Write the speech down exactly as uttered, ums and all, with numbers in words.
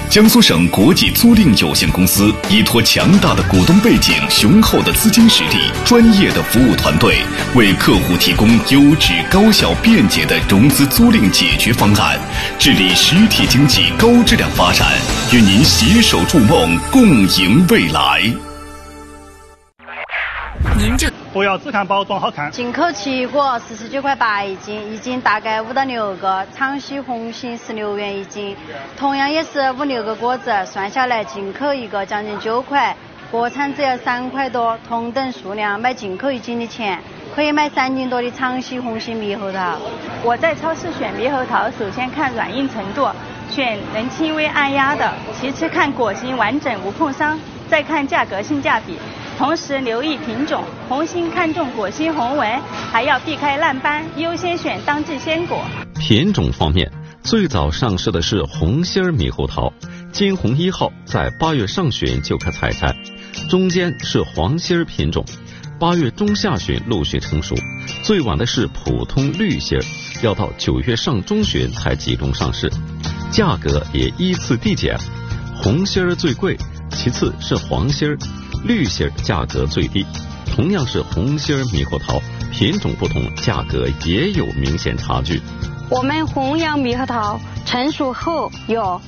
江苏省国际租赁有限公司依托强大的股东背景、雄厚的资金实力、专业的服务团队，为客户提供优质、高效、便捷的融资租赁解决方案，致力实体经济高质量发展，与您携手筑梦，共赢未来。 您这不要只看包装好看。 进口奇异果四十九块八一斤，一斤大概五到六个，长西红杏十六元一斤，同样也是五六个果子，算下来进口一个将近九块，国产只要三块多，同等数量买进口一斤的钱，可以买三斤多的长西红杏猕猴桃。 我在超市选猕猴桃，首先看软硬程度，选能轻微按压的，其次看果形完整无碰伤，再看价格性价比。同时留意品种，红心看重果心红纹，还要避开烂斑，优先选当季鲜果。 品种方面，最早上市的是红心儿猕猴桃，金红一号在八月上旬就可采摘，中间是黄心儿品种，八月中下旬陆续成熟，最晚的是普通绿心儿，要到九月上中旬才集中上市，价格也依次递减，红心儿最贵，其次是黄心儿。绿心儿价格最低，同样是红心儿猕猴桃，品种不同，价格也有明显差距。 我们弘扬猕猴桃成熟后有